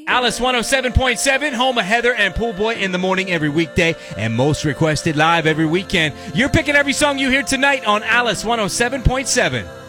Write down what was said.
Alice 107.7, home of Heather and Pool Boy in the morning every weekday, and most requested live every weekend. You're picking every song you hear tonight on Alice 107.7.